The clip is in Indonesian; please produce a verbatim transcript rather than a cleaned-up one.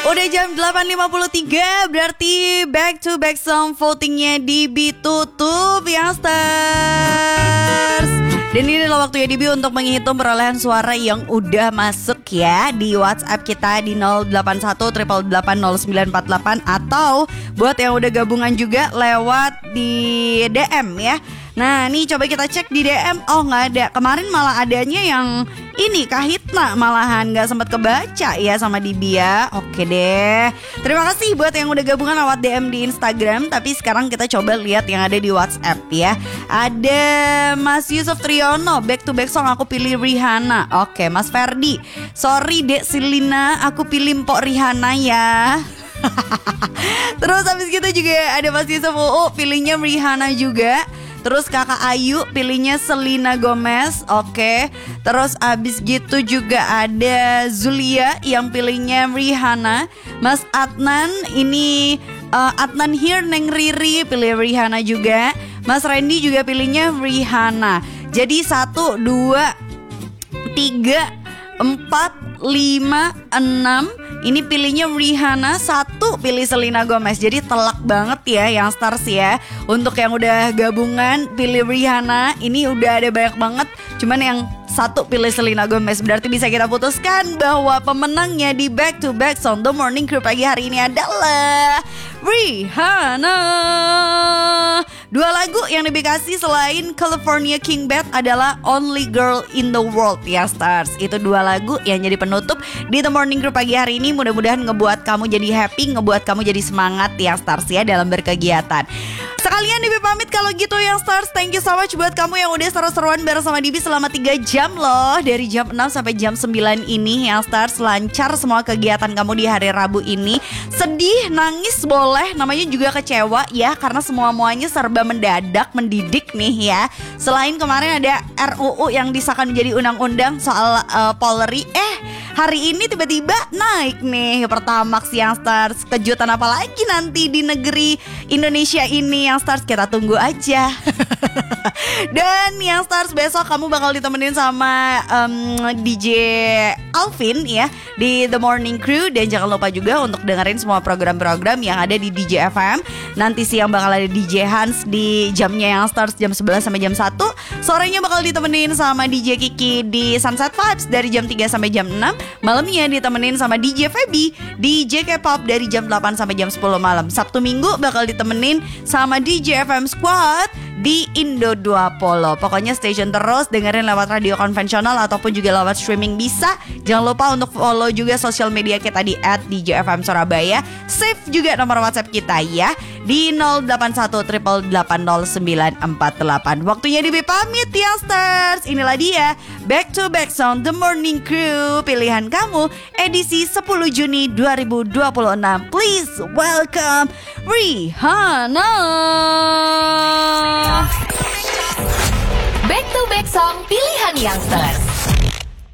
Udah jam delapan lima puluh tiga, berarti back to back song votingnya Dibi tutup ya stars. Dan ini adalah waktunya Dibi untuk menghitung perolehan suara yang udah masuk ya di WhatsApp kita di nol delapan satu delapan delapan nol sembilan empat delapan, atau buat yang udah gabungan juga lewat di D M ya. Nah nih coba kita cek di D M. Oh gak ada. Kemarin malah adanya yang ini Kahitna, malahan gak sempat kebaca ya sama Dibi ya. Oke deh. Terima kasih buat yang udah gabungan lewat D M di Instagram. Tapi sekarang kita coba lihat yang ada di WhatsApp ya. Ada Mas Yusuf Triyono, back to back song aku pilih Rihanna. Oke Mas Ferdi, sorry Dek Silina, aku pilih Mpok Rihanna ya. Terus habis gitu juga ada Mas Yusuf Uu, pilihnya Rihanna juga. Terus kakak Ayu pilihnya Selena Gomez. Oke. Terus abis gitu juga ada Zulia yang pilihnya Rihanna. Mas Adnan ini uh, Adnan here Neng Riri pilih Rihanna juga. Mas Randy juga pilihnya Rihanna. Jadi satu, dua, tiga, empat, lima, enam. Ini pilihnya Rihanna, satu pilih Selena Gomez. Jadi telak banget ya yang stars ya. Untuk yang udah gabungan pilih Rihanna, ini udah ada banyak banget. Cuman yang satu pilih Selena Gomez. Berarti bisa kita putuskan bahwa pemenangnya di back to back song The Morning Crew pagi hari ini adalah Rihanna. Dua lagu yang dikasih selain California King Bed adalah Only Girl in the World ya stars. Itu dua lagu yang jadi penutup di The Morning Crew pagi hari ini. Mudah-mudahan ngebuat kamu jadi happy, ngebuat kamu jadi semangat ya stars ya dalam berkegiatan. Sekalian Dibi pamit kalau gitu yang stars. Thank you so much buat kamu yang udah seru-seruan bareng sama Dibi selama tiga jam loh. Dari jam enam sampai jam sembilan ini yang stars. Lancar semua kegiatan kamu di hari Rabu ini. Sedih, nangis boleh, namanya juga kecewa ya, karena semua-muanya serba mendadak, mendidik nih ya. Selain kemarin ada R U U yang disahkan menjadi undang-undang soal uh, Polri. Eh hari ini tiba-tiba naik nih Pertamax yang stars. Kejutan apa lagi nanti di negeri Indonesia ini yang stars, kita tunggu aja. Dan yang stars besok kamu bakal ditemenin sama um, D J Alvin ya di The Morning Crew. Dan jangan lupa juga untuk dengerin semua program-program yang ada di D J F M. Nanti siang bakal ada D J Hans di jamnya yang stars jam sebelas sampai jam satu. Sorenya bakal ditemenin sama D J Kiki di Sunset Vibes dari jam tiga sampai jam enam. Malamnya ditemenin sama D J Feby di J K-pop dari jam delapan sampai jam sepuluh malam. Sabtu Minggu bakal ditemenin sama D J F M Squad di Indo dua Polo. Pokoknya station terus, dengerin lewat radio konvensional ataupun juga lewat streaming bisa. Jangan lupa untuk follow juga sosial media kita di at D J F M Surabaya. Save juga nomor WhatsApp kita ya di nol delapan satu delapan delapan nol sembilan empat delapan. Waktunya Dibi pamit ya stars. Inilah dia back to back song The Morning Crew pilihan kamu edisi sepuluh Juni dua ribu dua puluh enam. Please welcome Rihanna. Back to back song pilihan youngsters.